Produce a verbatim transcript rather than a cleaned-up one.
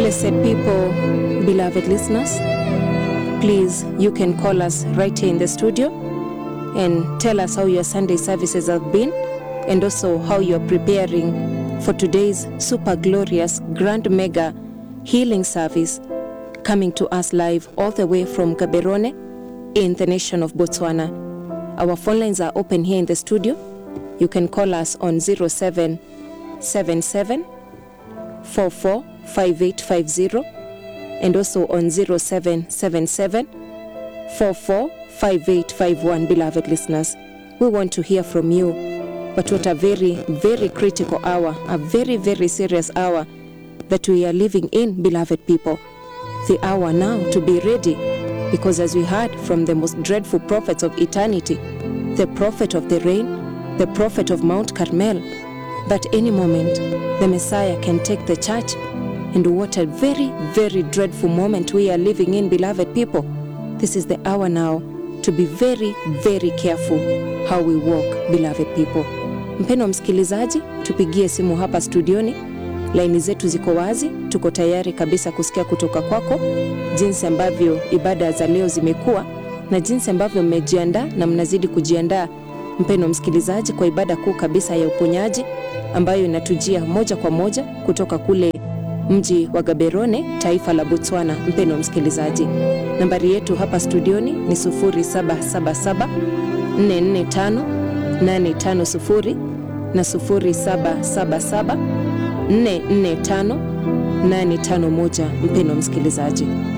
Blessed people, beloved listeners, please, you can call us right here in the studio and tell us how your Sunday services have been and also how you are preparing for today's super glorious grand mega healing service coming to us live all the way from Gaborone in the nation of Botswana. Our phone lines are open here in the studio. You can call us on zero seven seven seven, four four five eight five zero and also on zero seven seven seven, four four five eight five one. Beloved listeners, we want to hear from you. But what a very, very critical hour, a very, very serious hour that we are living in, beloved people. The hour now to be ready, because as we heard from the most dreadful prophets of eternity, the prophet of the rain, the prophet of Mount Carmel, that any moment the Messiah can take the church. And what a very, very dreadful moment we are living in, beloved people. This is the hour now to be very, very careful how we walk, beloved people. Mpendwa msikilizaji, tupigie simu hapa studioni. Laini zetu ziko wazi, tuko tayari kabisa kusikia kutoka kwako jinsi ambavyo ibada za leo zimekuwa na jinsi ambavyo mmejiandaa na mnazidi kujiandaa, mpendwa msikilizaji, kwa ibada kuu kabisa ya uponyaji ambayo inatujia moja kwa moja kutoka kule mji wa Gaborone, taifa la Botswana. Mpendwa msikilizaji, nambari yetu hapa studioni ni sufuri saba saba saba, nne nne tano, nane tano sufuri na sufuri saba saba saba, nne nne tano, nane tano moja. Mpendwa msikilizaji,